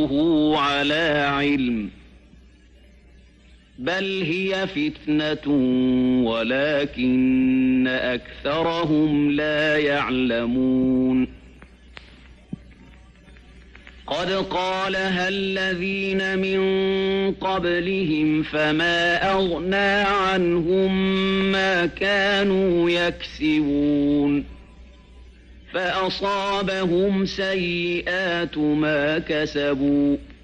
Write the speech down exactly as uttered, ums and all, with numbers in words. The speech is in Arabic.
تحسبوه على علم بل هي فتنة ولكن أكثرهم لا يعلمون قد قالها الذين من قبلهم فما أغنى عنهم ما كانوا يكسبون فأصابهم سيئات ما كسبوا